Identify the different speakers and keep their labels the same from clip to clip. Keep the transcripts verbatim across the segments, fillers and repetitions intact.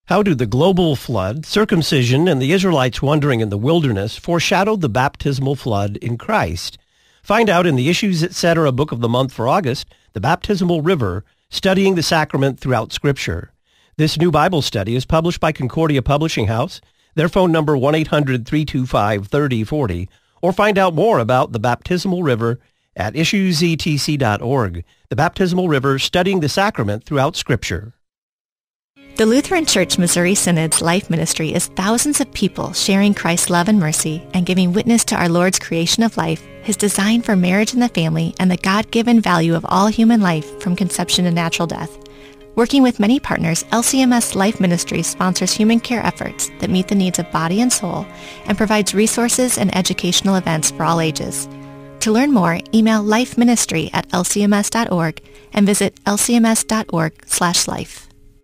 Speaker 1: How do the global flood, circumcision, and the Israelites wandering in the wilderness foreshadow the baptismal flood in Christ? Find out in the Issues Etc. Book of the Month for August, The Baptismal River, Studying the Sacrament Throughout Scripture. This new Bible study is published by Concordia Publishing House. Their phone number one eight hundred, three two five, three oh four oh, or find out more about the Baptismal River at issues e t c dot org. The Baptismal River, Studying the Sacrament Throughout Scripture.
Speaker 2: The Lutheran Church Missouri Synod's life ministry is thousands of people sharing Christ's love and mercy and giving witness to our Lord's creation of life, His design for marriage and the family, and the God-given value of all human life from conception to natural death. Working with many partners, L C M S Life Ministry sponsors human care efforts that meet the needs of body and soul and provides resources and educational events for all ages. To learn more, email lifeministry at l c m s dot org and visit l c m s dot org slash life.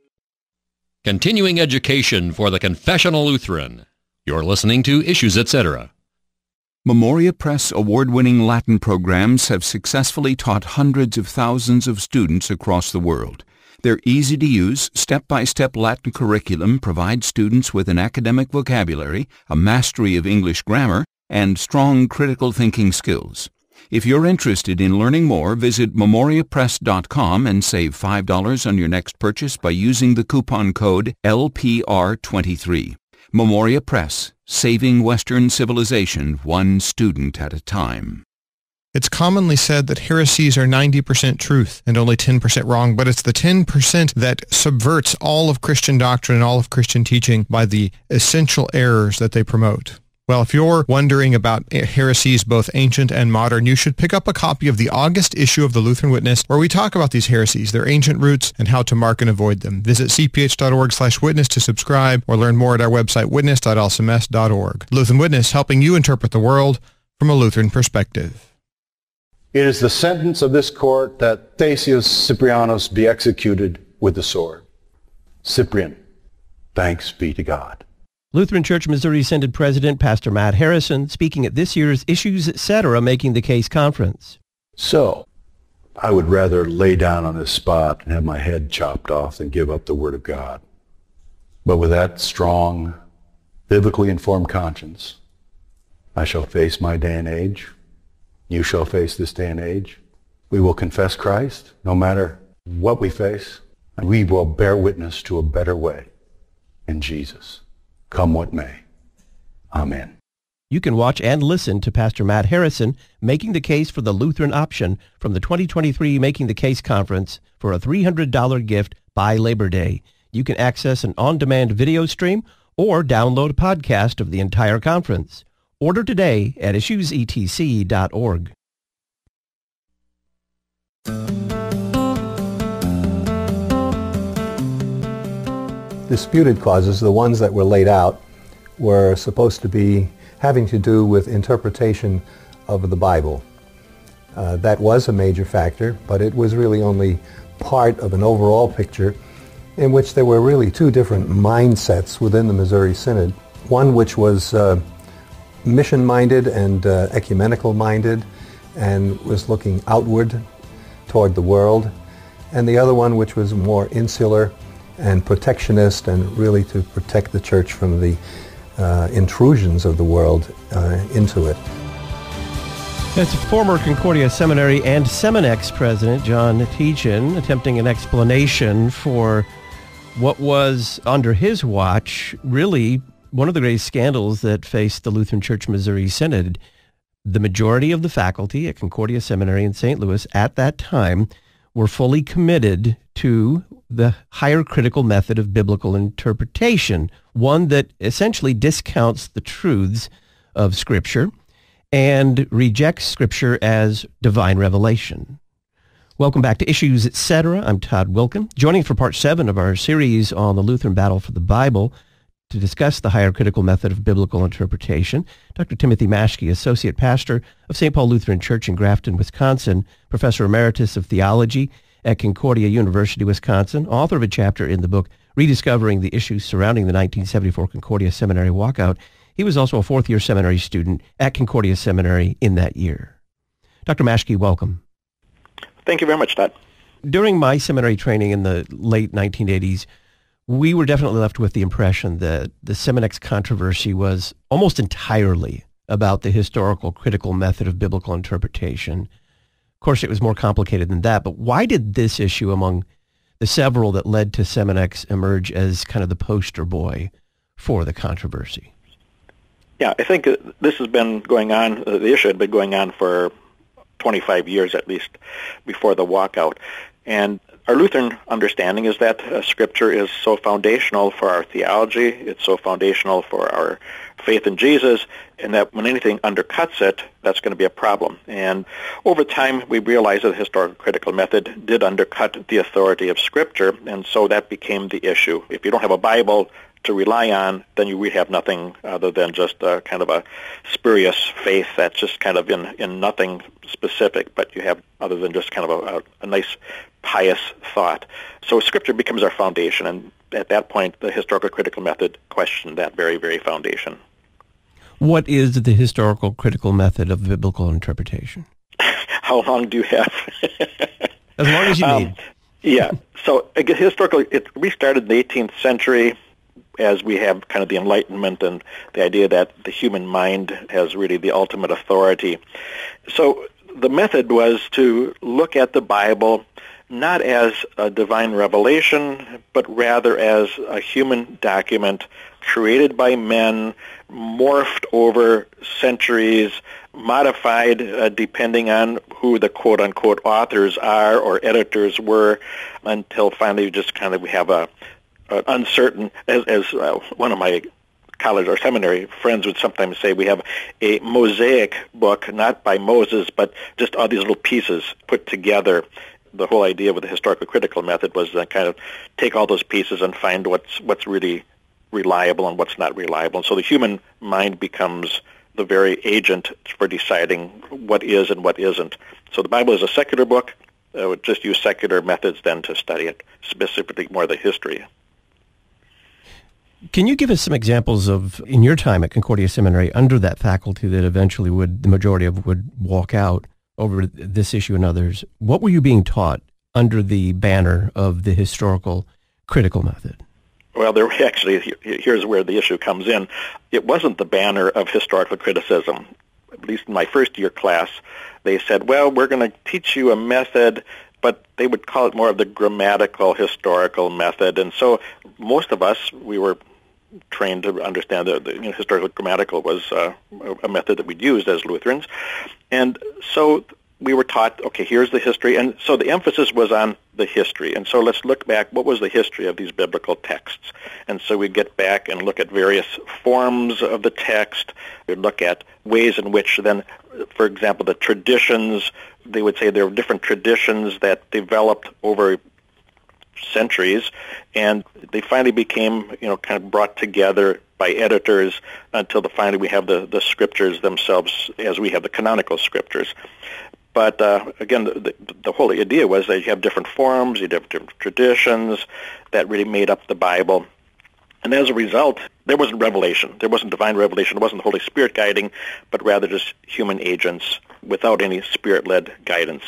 Speaker 3: Continuing education for the Confessional Lutheran. You're listening to Issues Etc.
Speaker 4: Memoria Press award-winning Latin programs have successfully taught hundreds of thousands of students across the world. Their easy-to-use, step-by-step Latin curriculum provides students with an academic vocabulary, a mastery of English grammar, and strong critical thinking skills. If you're interested in learning more, visit memoria press dot com and save five dollars on your next purchase by using the coupon code L P R twenty-three. Memoria Press, saving Western civilization one student at a time.
Speaker 5: It's commonly said that heresies are ninety percent truth and only ten percent wrong, but it's the ten percent that subverts all of Christian doctrine and all of Christian teaching by the essential errors that they promote. Well, if you're wondering about heresies, both ancient and modern, you should pick up a copy of the August issue of the Lutheran Witness, where we talk about these heresies, their ancient roots, and how to mark and avoid them. Visit c p h dot org slash witness to subscribe, or learn more at our website, witness dot l c m s dot org. Lutheran Witness, helping you interpret the world from a Lutheran perspective.
Speaker 6: It is the sentence of this court that Thasius Cyprianus be executed with the sword. Cyprian, thanks be to God.
Speaker 1: Lutheran Church Missouri Synod President Pastor Matt Harrison speaking at this year's Issues Etc. Making the Case conference.
Speaker 6: So, I would rather lay down on this spot and have my head chopped off than give up the Word of God. But with that strong, biblically informed conscience, I shall face my day and age. You shall face this day and age. We will confess Christ no matter what we face, and we will bear witness to a better way in Jesus. Come what may. Amen.
Speaker 1: You can watch and listen to Pastor Matt Harrison making the case for the Lutheran option from the twenty twenty-three Making the Case Conference for a three hundred dollars gift by Labor Day. You can access an on-demand video stream or download a podcast of the entire conference. Order today at issues e t c dot org.
Speaker 7: Disputed clauses, the ones that were laid out, were supposed to be having to do with interpretation of the Bible. Uh, that was a major factor, but it was really only part of an overall picture in which there were really two different mindsets within the Missouri Synod. One which was uh, mission-minded and uh, ecumenical-minded and was looking outward toward the world, and the other one which was more insular and protectionist and really to protect the church from the uh, intrusions of the world uh, into it.
Speaker 1: That's former Concordia Seminary and Seminex President John Teachin attempting an explanation for what was, under his watch, really one of the greatest scandals that faced the Lutheran Church Missouri Synod. The majority of the faculty at Concordia Seminary in Saint Louis at that time were fully committed to the higher critical method of biblical interpretation, one that essentially discounts the truths of Scripture and rejects Scripture as divine revelation. Welcome back to Issues Etc. I'm Todd Wilkin, joining for part seven of our series on the Lutheran battle for the Bible to discuss the higher critical method of biblical interpretation. Doctor Timothy Maschke, Associate Pastor of Saint Paul Lutheran Church in Grafton, Wisconsin, Professor Emeritus of Theology at Concordia University, Wisconsin, author of a chapter in the book Rediscovering the Issues Surrounding the nineteen seventy-four Concordia Seminary Walkout. He was also a fourth-year seminary student at Concordia Seminary in that year. Doctor Maschke, welcome.
Speaker 8: Thank you very much, Todd.
Speaker 1: During my seminary training in the late nineteen eighties, we were definitely left with the impression that the Seminex controversy was almost entirely about the historical critical method of biblical interpretation. Of course, it was more complicated than that, but why did this issue among the several that led to Seminex emerge as kind of the poster boy for the controversy?
Speaker 8: Yeah, I think this has been going on, uh, the issue had been going on for twenty-five years at least before the walkout. And our Lutheran understanding is that uh, Scripture is so foundational for our theology, it's so foundational for our faith in Jesus, and that when anything undercuts it, that's going to be a problem. And over time, we realized that the historical critical method did undercut the authority of Scripture, and so that became the issue. If you don't have a Bible to rely on, then you really have nothing other than just a, kind of a spurious faith that's just kind of in, in nothing specific, but you have other than just kind of a, a, a nice pious thought. So Scripture becomes our foundation, and at that point, the historical critical method questioned that very, very foundation.
Speaker 1: What is the historical critical method of biblical interpretation?
Speaker 8: How long do you have?
Speaker 1: As long as you
Speaker 8: um,
Speaker 1: need.
Speaker 8: Yeah. So again, historically, it restarted in the eighteenth century as we have kind of the Enlightenment and the idea that the human mind has really the ultimate authority. So the method was to look at the Bible not as a divine revelation, but rather as a human document created by men, morphed over centuries, modified uh, depending on who the quote-unquote authors are or editors were, until finally just kind of we have a, a uncertain, as, as uh, one of my college or seminary friends would sometimes say, we have a mosaic book, not by Moses, but just all these little pieces put together. The whole idea with the historical critical method was to kind of take all those pieces and find what's what's really reliable and what's not reliable. And so the human mind becomes the very agent for deciding what is and what isn't. So the Bible is a secular book. I would just use secular methods then to study it, specifically more the history.
Speaker 1: Can you give us some examples of, in your time at Concordia Seminary, under that faculty that eventually would, the majority of would walk out over this issue and others, what were you being taught under the banner of the historical critical method?
Speaker 8: Well, there actually, here's where the issue comes in. It wasn't the banner of historical criticism. At least in my first year class, they said, well, we're going to teach you a method, but they would call it more of the grammatical historical method. And so most of us, we were trained to understand that the, you know, historical grammatical was uh, a method that we'd used as Lutherans. And so we were taught, okay, here's the history. And so the emphasis was on the history. And so let's look back, what was the history of these biblical texts? And so we'd get back and look at various forms of the text. We'd look at ways in which then, for example, the traditions, they would say there were different traditions that developed over centuries, and they finally became, you know, kind of brought together by editors until the, finally we have the, the scriptures themselves as we have the canonical scriptures. But uh, again, the, the, the whole idea was that you have different forms, you have different traditions that really made up the Bible. And as a result, there wasn't revelation. There wasn't divine revelation. It wasn't the Holy Spirit guiding, but rather just human agents without any Spirit-led guidance.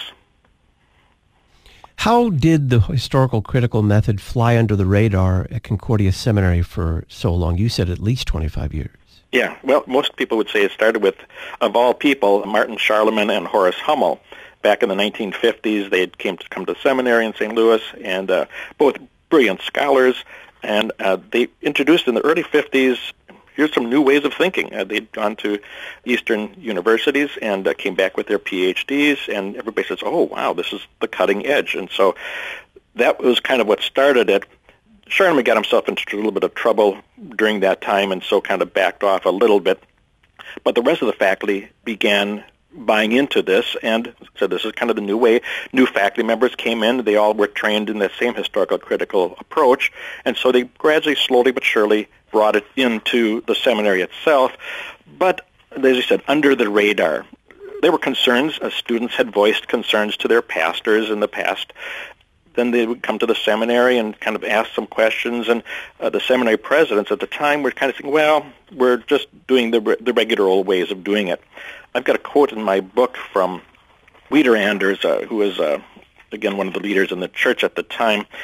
Speaker 1: How did the historical critical method fly under the radar at Concordia Seminary for so long? You said at least twenty-five years.
Speaker 8: Yeah, well, most people would say it started with, of all people, Martin Charlemagne and Horace Hummel. Back in the nineteen fifties, they came to come to seminary in Saint Louis, and uh, both brilliant scholars, and uh, they introduced in the early fifties, here's some new ways of thinking. Uh, they'd gone to Eastern universities and uh, came back with their P H Ds, and everybody says, oh, wow, this is the cutting edge. And so that was kind of what started it. Charlemagne got himself into a little bit of trouble during that time, and so kind of backed off a little bit. But the rest of the faculty began buying into this, and so this is kind of the new way. New faculty members came in. They all were trained in the same historical critical approach, and so they gradually, slowly but surely, brought it into the seminary itself. But, as I said, under the radar. There were concerns. Uh, students had voiced concerns to their pastors in the past. Then they would come to the seminary and kind of ask some questions, and uh, the seminary presidents at the time were kind of saying, well, we're just doing the, re- the regular old ways of doing it. I've got a quote in my book from Wieder Anders, uh, who was, uh, again, one of the leaders in the church at the time.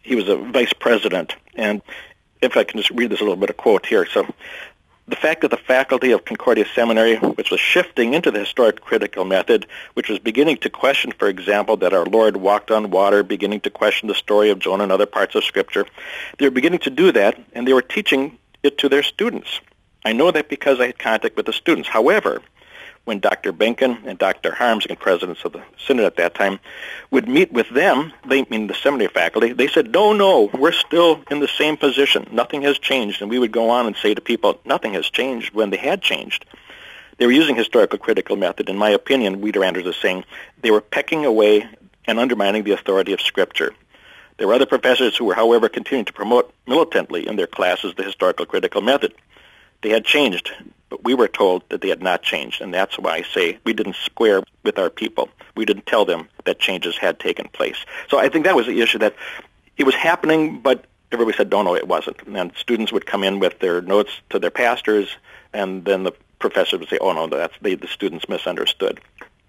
Speaker 8: he was a vice president. And if I can just read this a little bit of quote here. So, the fact that the faculty of Concordia Seminary, which was shifting into the historic critical method, which was beginning to question, for example, that our Lord walked on water, beginning to question the story of Jonah and other parts of Scripture, they were beginning to do that, and they were teaching it to their students. I know that because I had contact with the students. However, when Doctor Benken and Doctor Harmsgen, presidents of the Synod at that time, would meet with them, they mean the seminary faculty, they said, no, no, we're still in the same position. Nothing has changed. And we would go on and say to people, nothing has changed when they had changed. They were using historical critical method. In my opinion, Wiederanders is saying they were pecking away and undermining the authority of Scripture. There were other professors who were, however, continuing to promote militantly in their classes the historical critical method. They had changed, but we were told that they had not changed, and that's why I say we didn't square with our people. We didn't tell them that changes had taken place. So I think that was the issue, that it was happening, but everybody said, no, no, it wasn't. And then students would come in with their notes to their pastors, and then the professor would say, oh, no, that's they, the students misunderstood.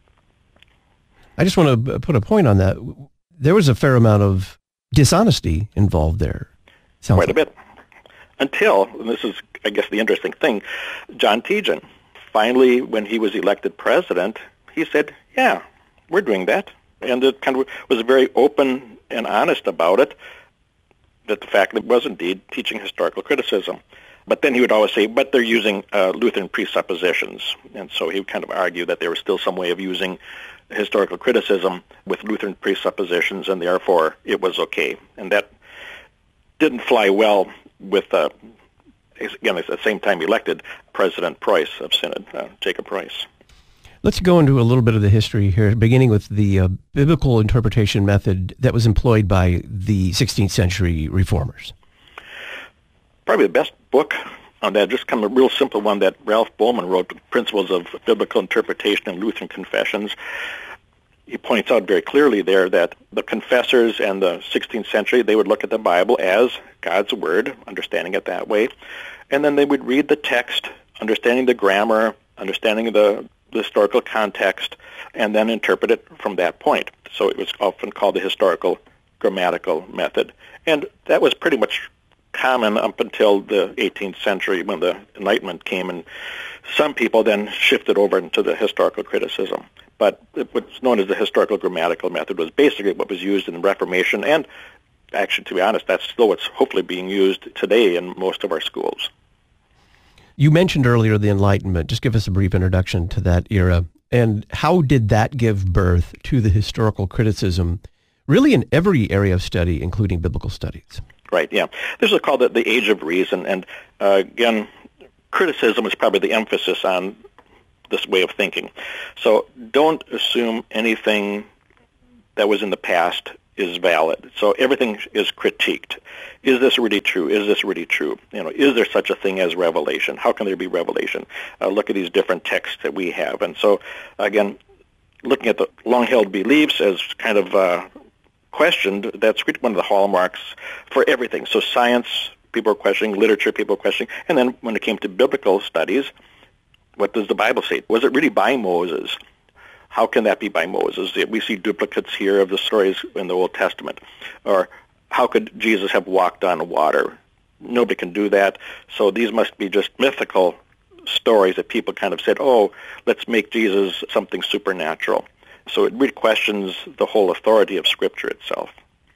Speaker 1: I just want to put a point on that. There was a fair amount of dishonesty involved there. Sounds
Speaker 8: Quite
Speaker 1: like.
Speaker 8: a bit. Until, and this is, I guess, the interesting thing, John Tejan, finally, when he was elected president, he said, yeah, we're doing that. And it kind of was very open and honest about it, that the faculty was indeed teaching historical criticism. But then he would always say, but they're using uh, Lutheran presuppositions. And so he would kind of argue that there was still some way of using historical criticism with Lutheran presuppositions, and therefore it was okay. And that didn't fly well with, uh, again, at the same time elected President Preuss of Synod, uh, Jacob Preuss.
Speaker 1: Let's go into a little bit of the history here, beginning with the uh, biblical interpretation method that was employed by the sixteenth century reformers.
Speaker 8: Probably the best book on that, just kind of a real simple one that Ralph Bowman wrote, Principles of Biblical Interpretation in Lutheran Confessions. He points out very clearly there that the confessors and the sixteenth century, they would look at the Bible as God's Word, understanding it that way, and then they would read the text, understanding the grammar, understanding the, the historical context, and then interpret it from that point. So it was often called the historical grammatical method. And that was pretty much common up until the eighteenth century when the Enlightenment came, and some people then shifted over into the historical criticism. But what's known as the historical grammatical method was basically what was used in the Reformation, and actually, to be honest, that's still what's hopefully being used today in most of our schools.
Speaker 1: You mentioned earlier the Enlightenment. Just give us a brief introduction to that era, and how did that give birth to the historical criticism, really in every area of study, including biblical studies?
Speaker 8: Right, yeah. This is called the, the Age of Reason, and uh, again, criticism is probably the emphasis on this way of thinking. So don't assume anything that was in the past is valid. So everything is critiqued. Is this really true? Is this really true? You know, is there such a thing as revelation? How can there be revelation? Uh, look at these different texts that we have. And so, again, looking at the long-held beliefs as kind of uh, questioned, that's one of the hallmarks for everything. So science, people are questioning, literature, people are questioning, and then when it came to biblical studies, what does the Bible say? Was it really by Moses? How can that be by Moses? We see duplicates here of the stories in the Old Testament. Or how could Jesus have walked on water? Nobody can do that. So these must be just mythical stories that people kind of said, oh, let's make Jesus something supernatural. So it really questions the whole authority of Scripture itself.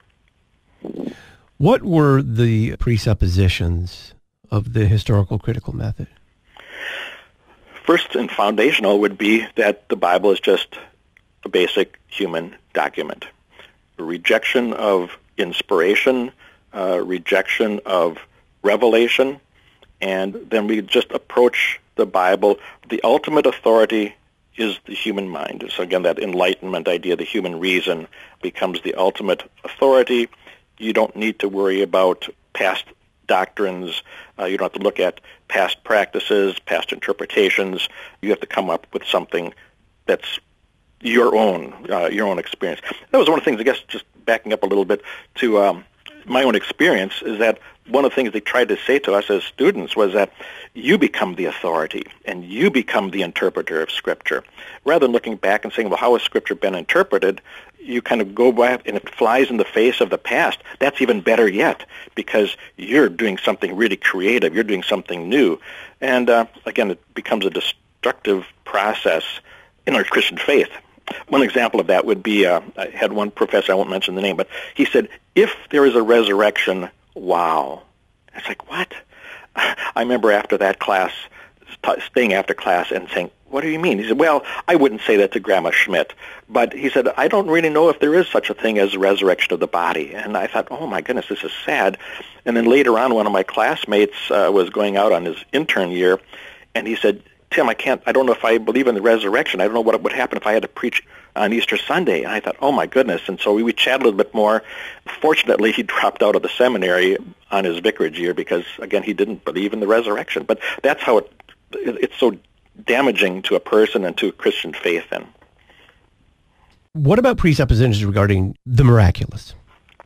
Speaker 1: What were the presuppositions of the historical critical method?
Speaker 8: First and foundational would be that the Bible is just a basic human document. A rejection of inspiration, uh, rejection of revelation, and then we just approach the Bible. The ultimate authority is the human mind. So again, that Enlightenment idea, the human reason, becomes the ultimate authority. You don't need to worry about past doctrines. Uh, you don't have to look at past practices, past interpretations. You have to come up with something that's your own, uh, your own experience. That was one of the things, I guess, just backing up a little bit to um, my own experience is that one of the things they tried to say to us as students was that you become the authority and you become the interpreter of Scripture. Rather than looking back and saying, well, how has Scripture been interpreted? You kind of go back and it flies in the face of the past. That's even better yet, because you're doing something really creative. You're doing something new. And uh, again, it becomes a destructive process in our Christian faith. One example of that would be, uh, I had one professor, I won't mention the name, but he said, if there is a resurrection, wow. It's like, what? I remember after that class, staying after class and saying, what do you mean? He said, well, I wouldn't say that to Grandma Schmidt, but he said, I don't really know if there is such a thing as resurrection of the body. And I thought, oh my goodness, this is sad. And then later on, one of my classmates uh, was going out on his intern year, and he said, Tim, I can't, I don't know if I believe in the resurrection. I don't know what would happen if I had to preach on Easter Sunday. And I thought, oh my goodness. And so we, we chatted a little bit more. Fortunately, he dropped out of the seminary on his vicarage year because, again, he didn't believe in the resurrection. But that's how it, it it's so damaging to a person and to Christian faith then.
Speaker 1: What about presuppositions regarding the miraculous?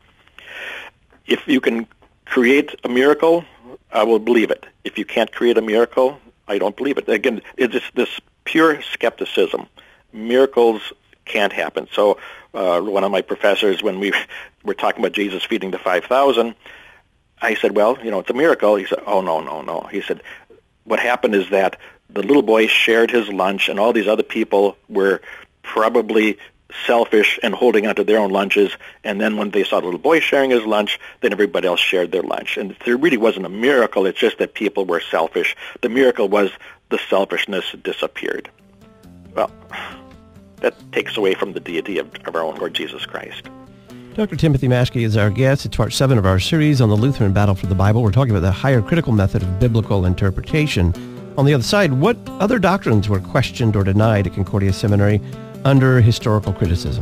Speaker 8: If you can create a miracle, I will believe it. If you can't create a miracle, I don't believe it. Again, it's just this pure skepticism. Miracles can't happen. So uh, one of my professors, when we were talking about Jesus feeding the five thousand, I said, well, you know, it's a miracle. He said, oh, no, no, no. He said, what happened is that the little boy shared his lunch, and all these other people were probably selfish and holding onto their own lunches, and then when they saw the little boy sharing his lunch, then everybody else shared their lunch. And there really wasn't a miracle, it's just that people were selfish. The miracle was the selfishness disappeared. Well, that takes away from the deity of, of our own Lord Jesus Christ.
Speaker 1: Doctor Timothy Maschke is our guest. It's part seven of our series on the Lutheran battle for the Bible. We're talking about the higher critical method of biblical interpretation. On the other side, what other doctrines were questioned or denied at Concordia Seminary under historical criticism?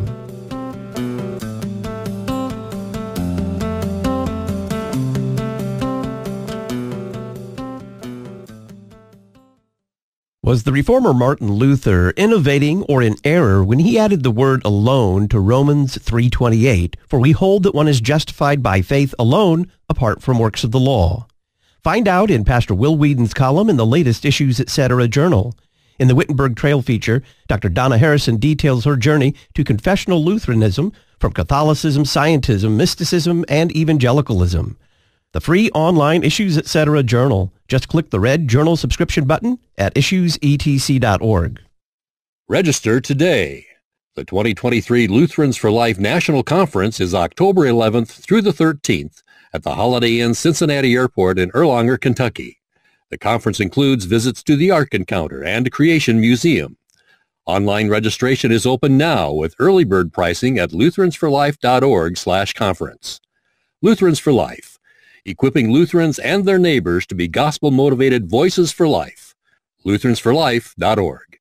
Speaker 1: Was the reformer Martin Luther innovating or in error when he added the word alone to Romans three twenty-eight, for we hold that one is justified by faith alone, apart from works of the law? Find out in Pastor Will Whedon's column in the latest Issues Etc. journal. In the Wittenberg Trail feature, Doctor Donna Harrison details her journey to confessional Lutheranism from Catholicism, Scientism, mysticism, and evangelicalism. The free online Issues Etc. journal. Just click the red journal subscription button at issues e t c dot org.
Speaker 3: Register today. The twenty twenty-three Lutherans for Life National Conference is October eleventh through the thirteenth at the Holiday Inn Cincinnati Airport in Erlanger, Kentucky. The conference includes visits to the Ark Encounter and Creation Museum. Online registration is open now with early bird pricing at lutherans for life dot org slash conference. Lutherans for Life, equipping Lutherans and their neighbors to be gospel-motivated voices for life. lutherans for life dot org.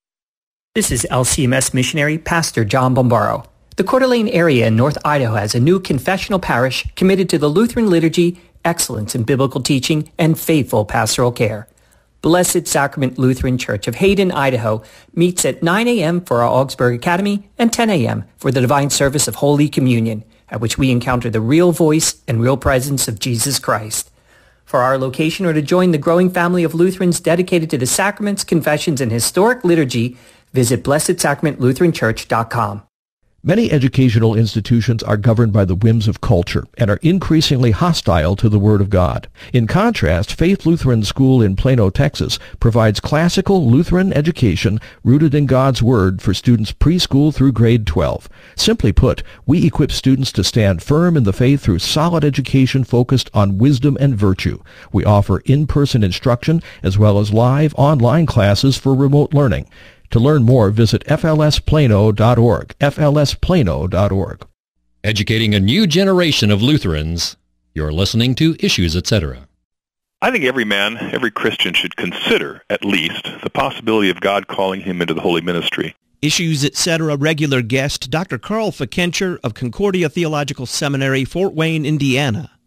Speaker 9: This is L C M S missionary Pastor John Bombaro. The Coeur d'Alene area in North Idaho has a new confessional parish committed to the Lutheran liturgy, excellence in biblical teaching, and faithful pastoral care. Blessed Sacrament Lutheran Church of Hayden, Idaho meets at nine a.m. for our Augsburg Academy and ten a.m. for the divine service of Holy Communion, at which we encounter the real voice and real presence of Jesus Christ. For our location or to join the growing family of Lutherans dedicated to the sacraments, confessions, and historic liturgy, visit blessed sacrament lutheran church dot com.
Speaker 10: Many educational institutions are governed by the whims of culture and are increasingly hostile to the Word of God. In contrast, Faith Lutheran School in Plano, Texas provides classical Lutheran education rooted in God's Word for students preschool through grade twelve. Simply put, we equip students to stand firm in the faith through solid education focused on wisdom and virtue. We offer in-person instruction as well as live online classes for remote learning. To learn more, visit f l s plano dot org, f l s plano dot org.
Speaker 3: Educating a new generation of Lutherans. You're listening to Issues Etc.
Speaker 11: I think every man, every Christian should consider, at least, the possibility of God calling him into the holy ministry.
Speaker 12: Issues Etc. regular guest, Doctor Carl Fikencher of Concordia Theological Seminary, Fort Wayne, Indiana.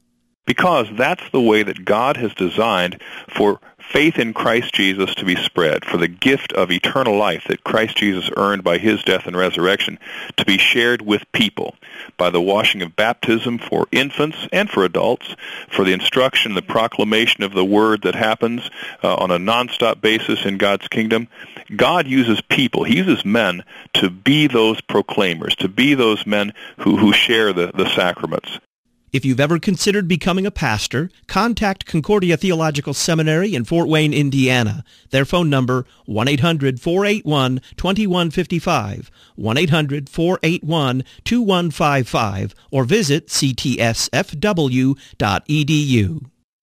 Speaker 11: because that's the way that God has designed for faith in Christ Jesus to be spread, for the gift of eternal life that Christ Jesus earned by his death and resurrection to be shared with people by the washing of baptism for infants and for adults, for the instruction, the proclamation of the word that happens uh, on a nonstop basis in God's kingdom. God uses people, he uses men to be those proclaimers, to be those men who, who share the, the sacraments.
Speaker 12: If you've ever considered becoming a pastor, contact Concordia Theological Seminary in Fort Wayne, Indiana. Their phone number, one eight hundred, four eight one, two one five five, one eight hundred, four eight one, two one five five, or visit c t s f w dot e d u.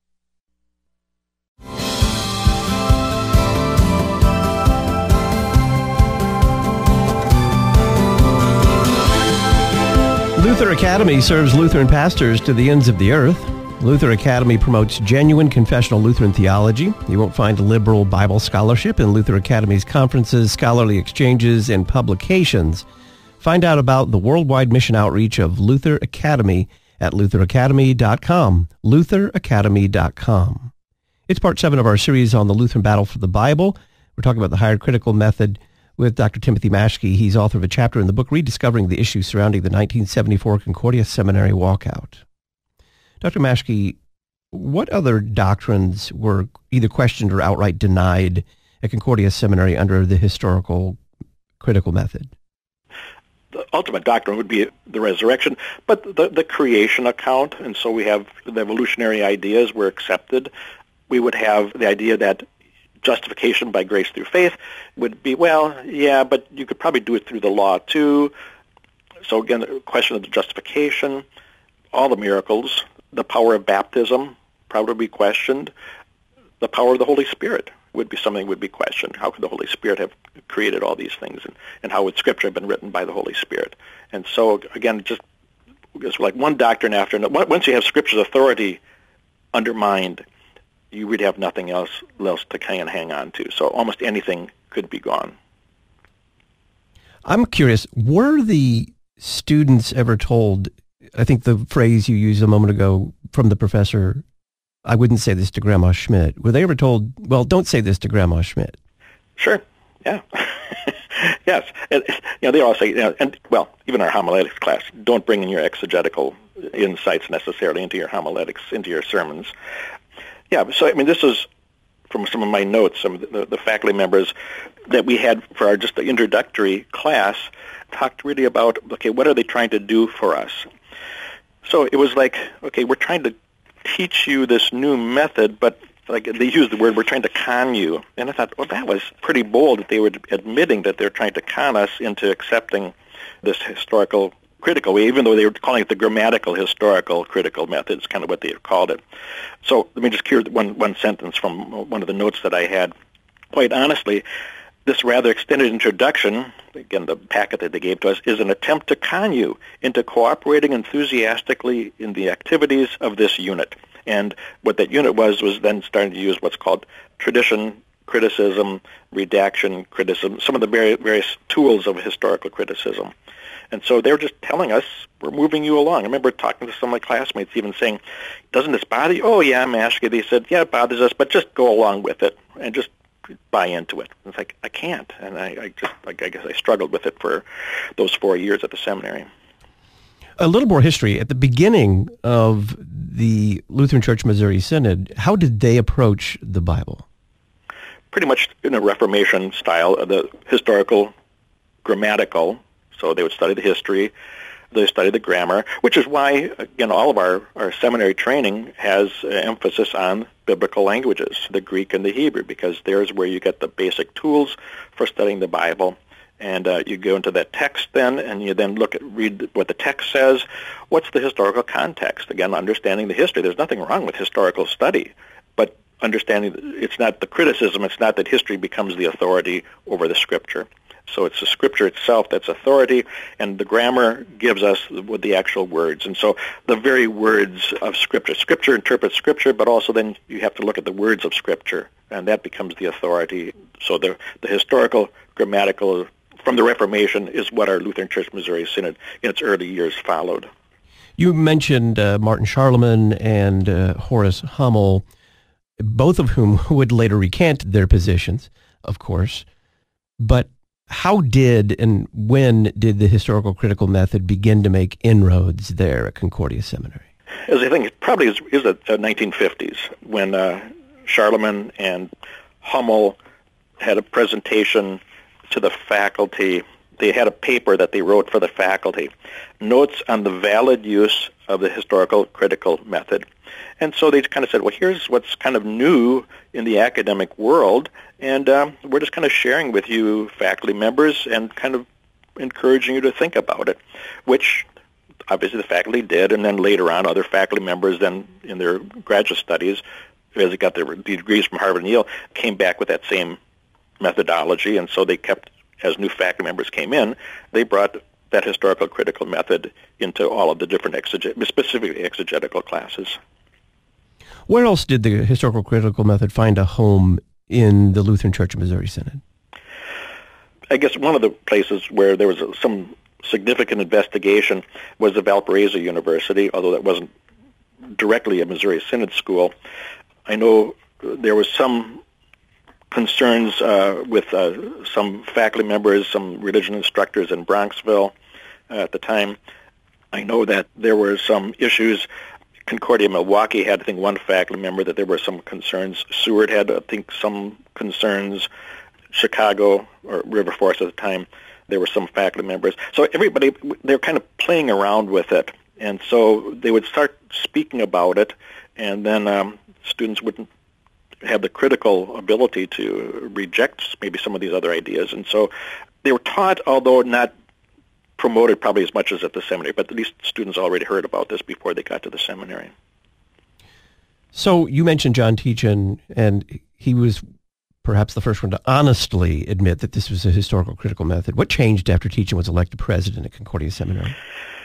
Speaker 1: Luther Academy serves Lutheran pastors to the ends of the earth. Luther Academy promotes genuine confessional Lutheran theology. You won't find liberal Bible scholarship in Luther Academy's conferences, scholarly exchanges, and publications. Find out about the worldwide mission outreach of Luther Academy at luther academy dot com, luther academy dot com. It's part seven of our series on the Lutheran battle for the Bible. We're talking about the higher critical method with Doctor Timothy Maschke. He's author of a chapter in the book Rediscovering the Issues Surrounding the nineteen seventy-four Concordia Seminary Walkout. Doctor Maschke, what other doctrines were either questioned or outright denied at Concordia Seminary under the historical critical method?
Speaker 8: The ultimate doctrine would be the resurrection, but the, the creation account, and so we have the evolutionary ideas were accepted. We would have the idea that justification by grace through faith would be, well, yeah, but you could probably do it through the law too. So again, the question of the justification, all the miracles, the power of baptism probably be questioned. The power of the Holy Spirit would be something would be questioned. How could the Holy Spirit have created all these things, and, and how would Scripture have been written by the Holy Spirit? And so again, just it's like one doctrine after another. Once you have Scripture's authority undermined, you would have nothing else else to kind of hang on to. So almost anything could be gone.
Speaker 1: I'm curious, were the students ever told, I think the phrase you used a moment ago from the professor, I wouldn't say this to Grandma Schmidt, were they ever told, well, don't say this to Grandma Schmidt?
Speaker 8: Sure, yeah. Yes, and, you know, they all say, you know, and well, even our homiletics class, don't bring in your exegetical insights necessarily into your homiletics, into your sermons. Yeah, so I mean, this is from some of my notes, some of the, the faculty members that we had for our just the introductory class talked really about, okay, what are they trying to do for us? So it was like, okay, we're trying to teach you this new method, but like they used the word, we're trying to con you. And I thought, well, that was pretty bold that they were admitting that they're trying to con us into accepting this historical critical way, even though they were calling it the grammatical historical critical method. It's kind of what they called it. So let me just hear one, one sentence from one of the notes that I had. Quite honestly, this rather extended introduction, again, the packet that they gave to us, is an attempt to con you into cooperating enthusiastically in the activities of this unit. And what that unit was, was then starting to use what's called tradition, criticism, redaction, criticism, some of the various, various tools of historical criticism. And so they were just telling us, we're moving you along. I remember talking to some of my classmates even saying, doesn't this bother you? Oh, yeah, Maschke. They said, yeah, it bothers us, but just go along with it and just buy into it. It's like, I can't. And I, I just, like, I guess I struggled with it for those four years at the seminary.
Speaker 1: A little more history. At the beginning of the Lutheran Church Missouri Synod, how did they approach the Bible?
Speaker 8: Pretty much in a Reformation style, of the historical, grammatical. So they would study the history, they study the grammar, which is why, again, all of our, our seminary training has uh, emphasis on biblical languages, the Greek and the Hebrew, because there's where you get the basic tools for studying the Bible. And uh, you go into that text then, and you then look at, read what the text says. What's the historical context? Again, understanding the history. There's nothing wrong with historical study, but understanding it's not the criticism, it's not that history becomes the authority over the Scripture. So it's the Scripture itself that's authority, and the grammar gives us with the actual words. And so the very words of Scripture. Scripture interprets Scripture, but also then you have to look at the words of Scripture, and that becomes the authority. So the, the historical, grammatical from the Reformation is what our Lutheran Church Missouri Synod in its early years followed.
Speaker 1: You mentioned uh, Martin Charlemagne and uh, Horace Hummel, both of whom would later recant their positions, of course. But how did and when did the historical critical method begin to make inroads there at Concordia Seminary?
Speaker 8: As I think it probably is, is the nineteen fifties when uh, Charlemagne and Hummel had a presentation to the faculty. They had a paper that they wrote for the faculty, Notes on the Valid Use of the Historical Critical Method. And so they kind of said, well, here's what's kind of new in the academic world, and um, we're just kind of sharing with you faculty members and kind of encouraging you to think about it, which obviously the faculty did, and then later on other faculty members then in their graduate studies, as they got their degrees from Harvard and Yale, came back with that same methodology, and so they kept, as new faculty members came in, they brought that historical critical method into all of the different exege- specifically exegetical classes.
Speaker 1: Where else did the historical critical method find a home in the Lutheran Church of Missouri Synod?
Speaker 8: I guess one of the places where there was some significant investigation was the Valparaiso University, although that wasn't directly a Missouri Synod school. I know there was some concerns uh, with uh, some faculty members, some religion instructors in Bronxville uh, at the time. I know that there were some issues. Concordia Milwaukee had, I think, one faculty member that there were some concerns. Seward had, I think, some concerns. Chicago, or River Forest at the time, there were some faculty members. So everybody, they were kind of playing around with it. And so they would start speaking about it, and then um, students wouldn't have the critical ability to reject maybe some of these other ideas. And so they were taught, although not promoted probably as much as at the seminary, but at least students already heard about this before they got to the seminary.
Speaker 1: So you mentioned John Teachin, and he was perhaps the first one to honestly admit that this was a historical critical method. What changed after Teachin was elected president at Concordia Seminary?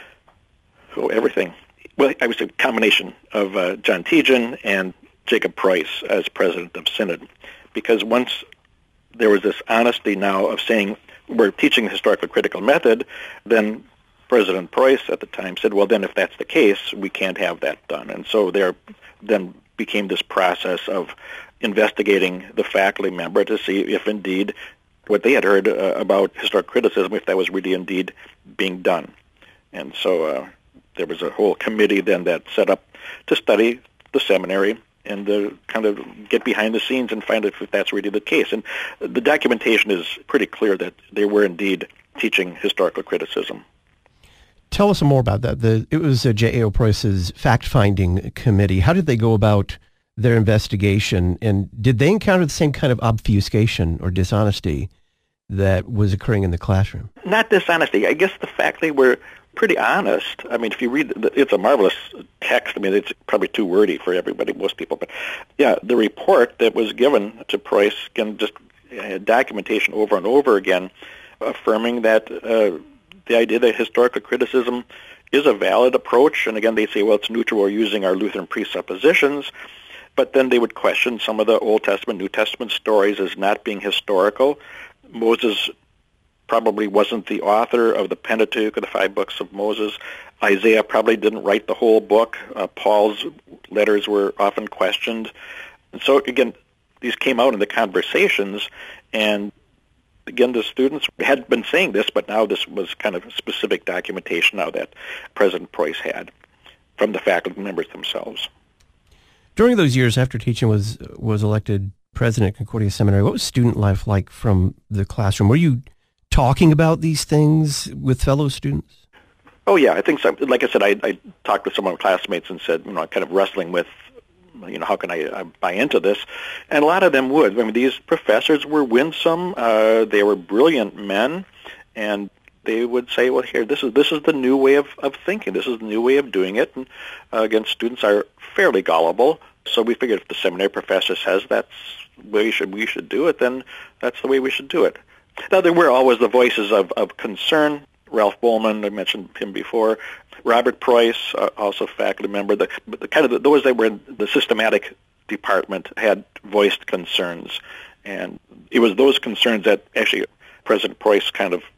Speaker 8: Oh, everything. Well, I was a combination of uh, John Teachin and Jacob Preuss as president of Synod, because once there was this honesty now of saying we're teaching the historical critical method, then President Preuss at the time said, well, then if that's the case, we can't have that done. And so there then became this process of investigating the faculty member to see if indeed what they had heard uh, about historic criticism, if that was really indeed being done. And so uh, there was a whole committee then that set up to study the seminary and to kind of get behind the scenes and find out if that's really the case. And the documentation is pretty clear that they were indeed teaching historical criticism.
Speaker 1: Tell us some more about that. The, it was uh, J A O Preuss's fact-finding committee. How did they go about their investigation, and did they encounter the same kind of obfuscation or dishonesty that was occurring in the classroom?
Speaker 8: Not dishonesty. I guess the faculty were pretty honest. I mean, if you read, it's a marvelous text. I mean, it's probably too wordy for everybody, most people. But yeah, the report that was given to Preuss, again, just uh, documentation over and over again, affirming that uh, the idea that historical criticism is a valid approach. And again, they say, well, it's neutral. We're using our Lutheran presuppositions. But then they would question some of the Old Testament, New Testament stories as not being historical. Moses probably wasn't the author of the Pentateuch, or the five books of Moses. Isaiah probably didn't write the whole book. Uh, Paul's letters were often questioned. And so, again, these came out in the conversations, and again, the students had been saying this, but now this was kind of specific documentation now that President Preuss had from the faculty members themselves.
Speaker 1: During those years after Teachin was was elected president at Concordia Seminary, what was student life like from the classroom? Were you talking about these things with fellow students?
Speaker 8: Oh, yeah, I think so. Like I said, I, I talked with some of my classmates and said, you know, kind of wrestling with, you know, how can I, I buy into this? And a lot of them would. I mean, these professors were winsome. Uh, they were brilliant men, and they would say, well, here, this is this is the new way of, of thinking. This is the new way of doing it. And uh, again, students are fairly gullible, so we figured if the seminary professor says that's the way we should, we should do it, then that's the way we should do it. Now, there were always the voices of, of concern. Ralph Bowman, I mentioned him before. Robert Preuss, uh, also faculty member. The, the kind of the, those that were in the systematic department had voiced concerns, and it was those concerns that actually President Preuss kind of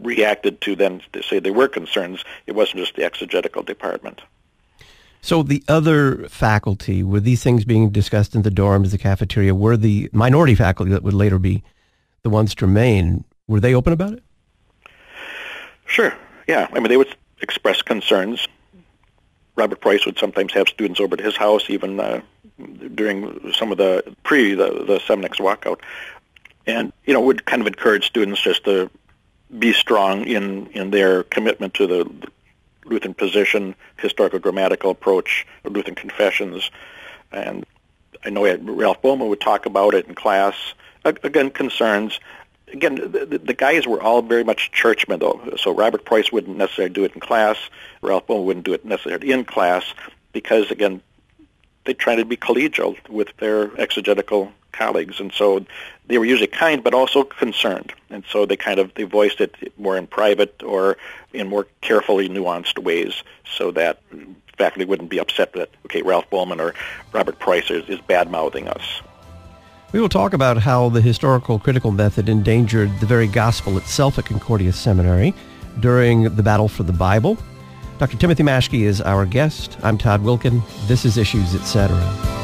Speaker 8: reacted to then to say there were concerns. It wasn't just the exegetical department.
Speaker 1: So the other faculty, were these things being discussed in the dorms, the cafeteria, were the minority faculty that would later be the ones to remain, were they open about it?
Speaker 8: Sure, yeah. I mean, they would express concerns. Robert Price would sometimes have students over to his house, even uh, during some of the pre the, the Seminex walkout, and you know would kind of encourage students just to be strong in, in their commitment to the Lutheran position, historical grammatical approach, Lutheran confessions, and I know Ralph Bowman would talk about it in class. Again, concerns. Again, the, the guys were all very much churchmen, though. So Robert Price wouldn't necessarily do it in class. Ralph Bowman wouldn't do it necessarily in class because, again, they tried to be collegial with their exegetical colleagues, and so they were usually kind but also concerned. And so they kind of they voiced it more in private or in more carefully nuanced ways, so that faculty wouldn't be upset that okay, Ralph Bowman or Robert Price is, is bad mouthing us.
Speaker 1: We will talk about how the historical critical method endangered the very gospel itself at Concordia Seminary during the battle for the Bible. Doctor Timothy Maschke is our guest. I'm Todd Wilkin. This is Issues, et cetera.